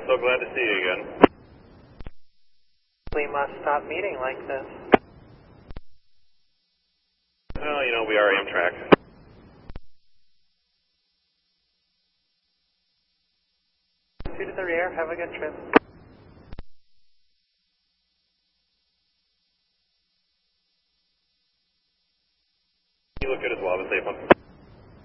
So glad to see you again. We must stop meeting like this. Well, you know, we are Amtrak. 2 to the rear, have a good trip. You look good as well. Have a safe one.